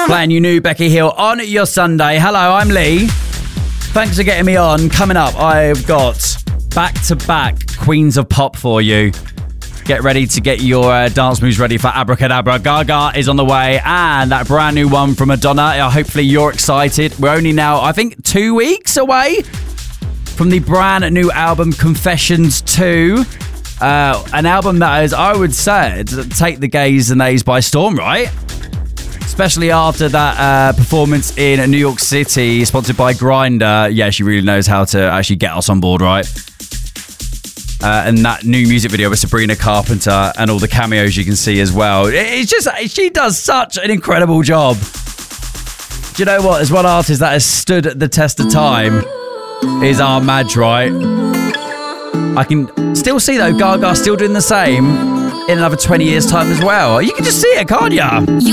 Playing you new Becky Hill on your Sunday. Hello, I'm Lee. Thanks for getting me on. Coming up, I've got back-to-back Queens of Pop for you. Get ready to get your dance moves ready for Abracadabra. Gaga is on the way, and that brand new one from Madonna. Hopefully you're excited. We're only now, I think, 2 weeks away from the brand new album Confessions 2. An album that is, I would say, take the gays and nays by storm, right? Especially after that performance in New York City, sponsored by Grindr. Yeah, she really knows how to actually get us on board, right? And that new music video with Sabrina Carpenter and all the cameos you can see as well. It's just, she does such an incredible job. Do you know what? There's one artist that has stood the test of time is our Madge, right? I can still see, though, Gaga still doing the same in another 20 years' time as well. You can just see it, can't you?